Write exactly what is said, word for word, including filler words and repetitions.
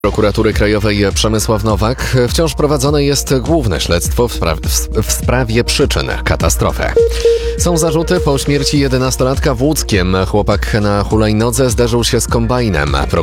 Prokuratury Krajowej Przemysław Nowak wciąż prowadzone jest główne śledztwo w, spra- w, w sprawie przyczyn katastrofy. Są zarzuty po śmierci jedenastolatka w Łódzkiem. Chłopak na hulajnodze zderzył się z kombajnem.